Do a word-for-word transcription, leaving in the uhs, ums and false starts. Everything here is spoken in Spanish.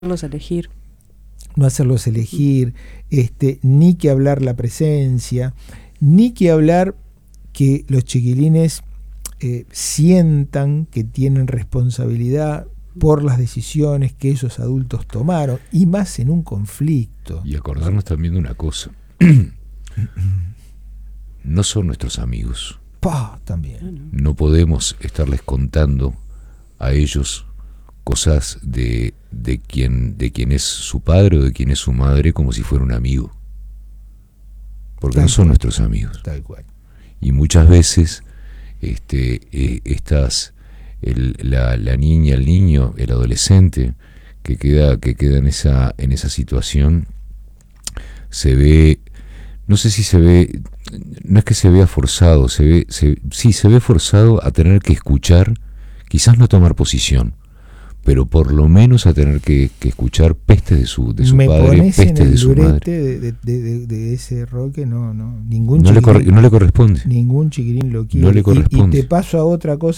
hacerlos elegir. No hacerlos elegir, este, ni que hablar la presencia, ni que hablar que los chiquilines eh, sientan que tienen responsabilidad por las decisiones que esos adultos tomaron, y más en un conflicto. Y acordarnos también de una cosa. No son nuestros amigos. Pa, también. No podemos estarles contando a ellos cosas de, de, quien, de quien es su padre o de quien es su madre como si fuera un amigo. Porque Tal no son cual. nuestros amigos. Tal cual. Y muchas veces este, eh, estas, el, la, la niña, el niño, el adolescente que queda, que queda en esa, en esa situación, se ve, no sé si se ve, no es que se vea forzado, se ve, se, sí, se ve forzado a tener que escuchar, quizás no tomar posición, pero por lo menos a tener que, que escuchar pestes de su, de su Me padre, pones en pestes el de su madre. durete de, de, de, de, de ese roque, no, no, ningún No le, chiquilín, corre, no le corresponde. ningún chiquilín lo quiere. No le Y, y corresponde. te paso a otra cosa